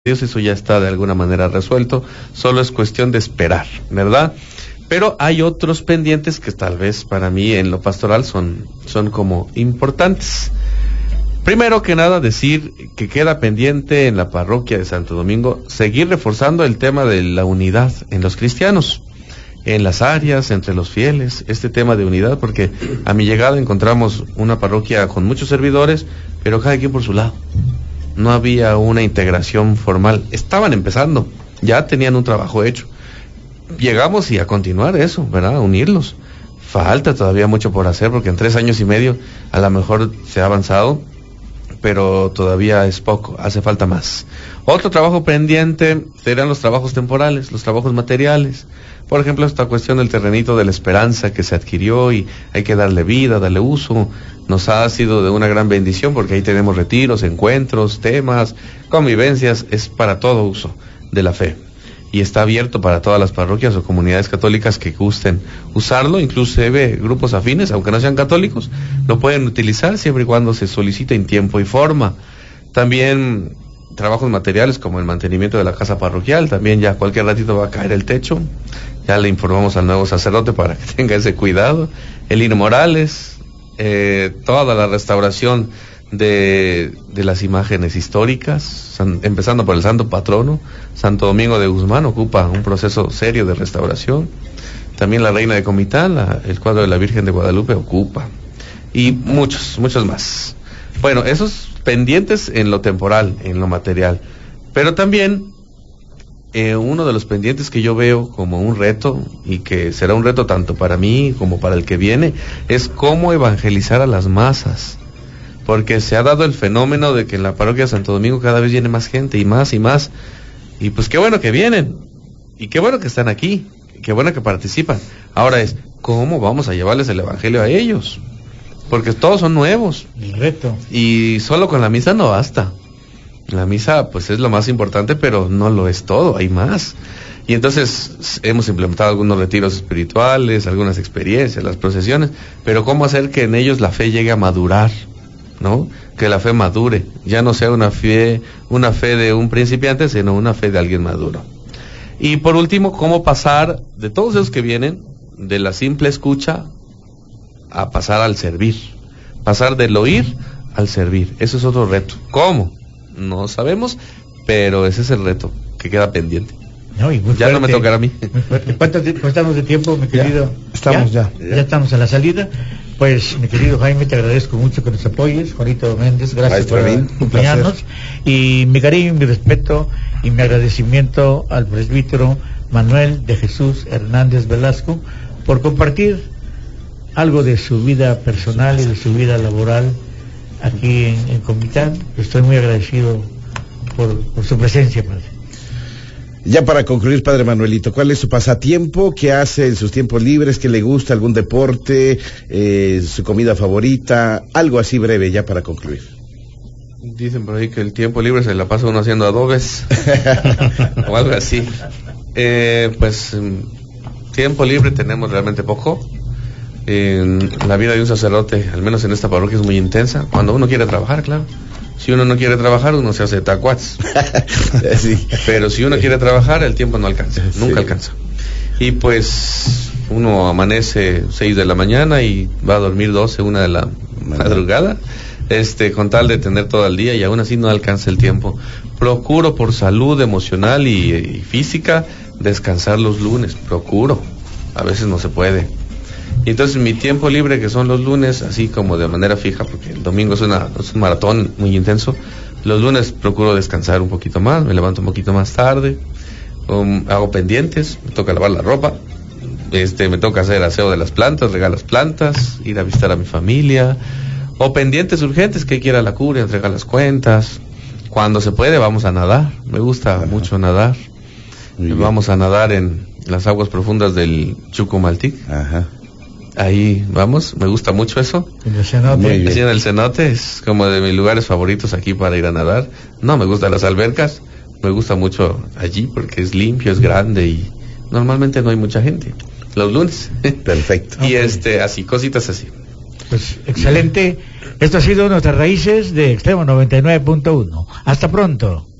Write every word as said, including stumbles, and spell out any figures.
Dios, eso ya está de alguna manera resuelto, solo es cuestión de esperar, ¿verdad? Pero hay otros pendientes que tal vez para mí en lo pastoral son, son como importantes. Primero que nada decir que queda pendiente en la parroquia de Santo Domingo seguir reforzando el tema de la unidad en los cristianos, en las áreas, entre los fieles, este tema de unidad, porque a mi llegada encontramos una parroquia con muchos servidores, pero cada quien por su lado. No había una integración formal. Estaban empezando, ya tenían un trabajo hecho. Llegamos y a continuar eso, ¿verdad? A unirlos. Falta todavía mucho por hacer, porque en tres años y medio a lo mejor se ha avanzado, pero todavía es poco, hace falta más. Otro trabajo pendiente serían los trabajos temporales, los trabajos materiales. Por ejemplo, esta cuestión del terrenito de la esperanza que se adquirió y hay que darle vida, darle uso. Nos ha sido de una gran bendición porque ahí tenemos retiros, encuentros, temas, convivencias, es para todo uso de la fe. Y está abierto para todas las parroquias o comunidades católicas que gusten usarlo, inclusive grupos afines, aunque no sean católicos, lo pueden utilizar siempre y cuando se solicite en tiempo y forma. También trabajos materiales como el mantenimiento de la casa parroquial, también ya cualquier ratito va a caer el techo, ya le informamos al nuevo sacerdote para que tenga ese cuidado. El Hino Morales, eh, toda la restauración de, de las imágenes históricas, san, empezando por el santo patrono, Santo Domingo de Guzmán, ocupa un proceso serio de restauración. También la Reina de Comitán, la, el cuadro de la Virgen de Guadalupe ocupa, y muchos, muchos más. Bueno, esos pendientes en lo temporal, en lo material, pero también eh, uno de los pendientes que yo veo como un reto, y que será un reto tanto para mí como para el que viene, es cómo evangelizar a las masas, porque se ha dado el fenómeno de que en la parroquia de Santo Domingo cada vez viene más gente, y más y más, y pues qué bueno que vienen, y qué bueno que están aquí, qué bueno que participan. Ahora es, ¿cómo vamos a llevarles el evangelio a ellos? Porque todos son nuevos. El reto. Y solo con la misa no basta. La misa pues es lo más importante, pero no lo es todo, hay más. Y entonces hemos implementado algunos retiros espirituales, algunas experiencias, las procesiones, pero cómo hacer que en ellos la fe llegue a madurar, ¿no? Que la fe madure, ya no sea una fe, una fe de un principiante, sino una fe de alguien maduro. Y por último, cómo pasar de todos esos que vienen, de la simple escucha a pasar al servir, pasar del oír al servir. Eso es otro reto. ¿Cómo? No sabemos, pero ese es el reto que queda pendiente. No, y muy ya fuerte, no me tocará a mí. ¿Cuánto estamos de tiempo, mi querido? Ya, estamos ya, ya. Ya estamos a la salida. Pues, mi querido Jaime, te agradezco mucho que nos apoyes. Juanito Méndez, gracias por acompañarnos. Y mi cariño, mi respeto y mi agradecimiento al presbítero Manuel de Jesús Hernández Velasco por compartir algo de su vida personal y de su vida laboral aquí en, en Comitán. Estoy muy agradecido por, por su presencia, padre. Ya para concluir, padre Manuelito, ¿cuál es su pasatiempo? ¿Qué hace en sus tiempos libres? ¿Qué le gusta? ¿Algún deporte? Eh, ¿Su comida favorita? Algo así breve, ya para concluir. Dicen por ahí que el tiempo libre se la pasa uno haciendo adobes o algo así. Eh, pues tiempo libre tenemos realmente poco. En la vida de un sacerdote, al menos en esta parroquia, es muy intensa. Cuando uno quiere trabajar, claro. Si uno no quiere trabajar, uno se hace tacuats. Sí. Pero si uno quiere trabajar, el tiempo no alcanza, nunca sí. alcanza. Y pues uno amanece seis de la mañana y va a dormir doce, una de la madrugada, este, con tal de tener todo el día, y aún así no alcanza el tiempo. Procuro por salud emocional y, y física descansar los lunes, procuro. A veces no se puede. Y entonces mi tiempo libre, que son los lunes, así como de manera fija, porque el domingo es, una, es un maratón muy intenso, los lunes procuro descansar un poquito más, me levanto un poquito más tarde, um, hago pendientes, me toca lavar la ropa, este, me toca hacer aseo de las plantas, regar las plantas, ir a visitar a mi familia, o pendientes urgentes, que hay que ir a la curia, entregar las cuentas. Cuando se puede vamos a nadar, me gusta Ajá. mucho nadar, vamos a nadar en las aguas profundas del Chucumaltic. Ajá. Ahí vamos, me gusta mucho eso. En el cenote. Sí, en el cenote es como de mis lugares favoritos aquí para ir a nadar. No me gustan las albercas, me gusta mucho allí porque es limpio, es grande y normalmente no hay mucha gente. Los lunes. Perfecto. Y okay. este, así, cositas así. Pues excelente. Esto ha sido Nuestras Raíces de Extremo noventa y nueve punto uno. Hasta pronto.